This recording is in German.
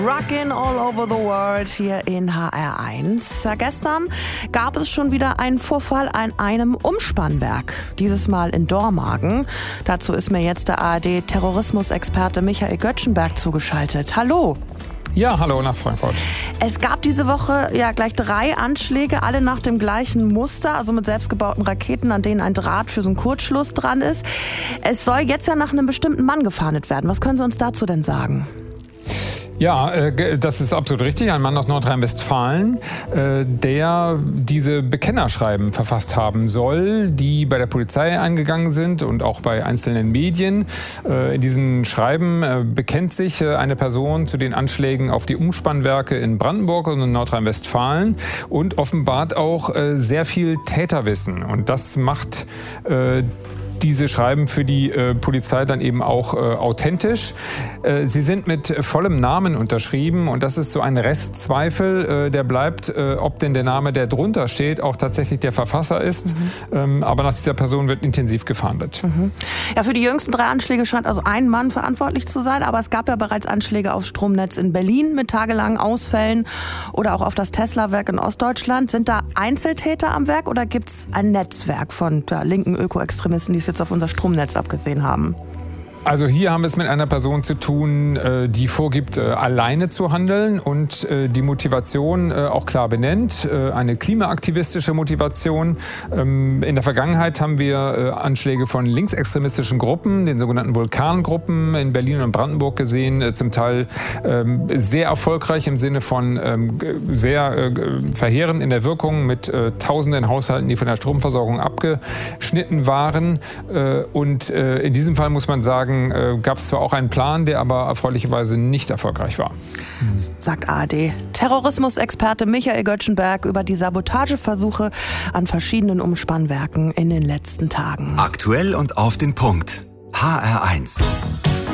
Rockin' all over the world hier in HR1. Gestern gab es schon wieder einen Vorfall an einem Umspannwerk. Dieses Mal in Dormagen. Dazu ist mir jetzt der ARD-Terrorismusexperte Michael Göttschenberg zugeschaltet. Hallo. Ja, hallo nach Frankfurt. Es gab diese Woche ja gleich 3 Anschläge, alle nach dem gleichen Muster, also mit selbstgebauten Raketen, an denen ein Draht für so einen Kurzschluss dran ist. Es soll jetzt ja nach einem bestimmten Mann gefahndet werden. Was können Sie uns dazu denn sagen? Ja, das ist absolut richtig. Ein Mann aus Nordrhein-Westfalen, der diese Bekennerschreiben verfasst haben soll, die bei der Polizei eingegangen sind und auch bei einzelnen Medien. In diesen Schreiben bekennt sich eine Person zu den Anschlägen auf die Umspannwerke in Brandenburg und in Nordrhein-Westfalen und offenbart auch sehr viel Täterwissen. Und das macht diese Schreiben für die Polizei dann eben auch authentisch. Sie sind mit vollem Namen unterschrieben und das ist so ein Restzweifel, der bleibt, ob denn der Name, der drunter steht, auch tatsächlich der Verfasser ist. Aber nach dieser Person wird intensiv gefahndet. Ja, für die jüngsten 3 Anschläge scheint also ein Mann verantwortlich zu sein, aber es gab ja bereits Anschläge aufs Stromnetz in Berlin mit tagelangen Ausfällen oder auch auf das Tesla-Werk in Ostdeutschland. Sind da Einzeltäter am Werk oder gibt es ein Netzwerk von linken Ökoextremisten, die es jetzt auf unser Stromnetz abgesehen haben? Also hier haben wir es mit einer Person zu tun, die vorgibt, alleine zu handeln und die Motivation auch klar benennt, eine klimaaktivistische Motivation. In der Vergangenheit haben wir Anschläge von linksextremistischen Gruppen, den sogenannten Vulkangruppen in Berlin und Brandenburg gesehen, zum Teil sehr erfolgreich im Sinne von sehr verheerend in der Wirkung mit tausenden Haushalten, die von der Stromversorgung abgeschnitten waren. Und in diesem Fall muss man sagen, gab es zwar auch einen Plan, der aber erfreulicherweise nicht erfolgreich war. Sagt ARD-Terrorismusexperte Michael Göttschenberg über die Sabotageversuche an verschiedenen Umspannwerken in den letzten Tagen. Aktuell und auf den Punkt. HR1.